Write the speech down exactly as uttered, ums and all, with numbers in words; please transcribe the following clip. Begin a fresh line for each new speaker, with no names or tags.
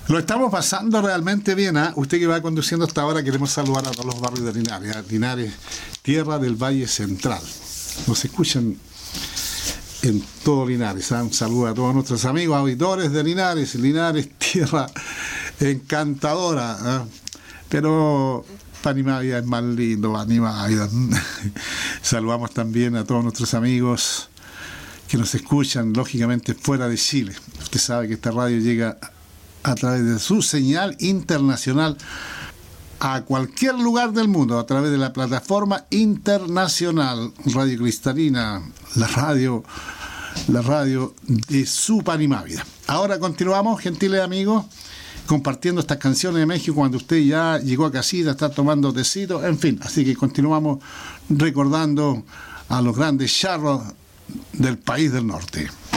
Lo estamos pasando realmente bien, ¿eh? Usted que va conduciendo hasta ahora, queremos saludar a todos los barrios de Linares, ¿eh? Linares, tierra del Valle Central. Nos escuchan en todo Linares, ¿eh? Un saludo a todos nuestros amigos auditores de Linares, Linares, tierra encantadora, ¿eh? Pero Panimávida es más lindo, Panimávida. Saludamos también a todos nuestros amigos que nos escuchan, lógicamente, fuera de Chile. Usted sabe que esta radio llega a través de su señal internacional a cualquier lugar del mundo, a través de la plataforma internacional Radio Cristalina, la radio, la radio de su Panimávida. Ahora continuamos, gentiles amigos, compartiendo estas canciones de México cuando usted ya llegó a casita, está tomando tecito, en fin, así que continuamos recordando a los grandes charros del país del norte.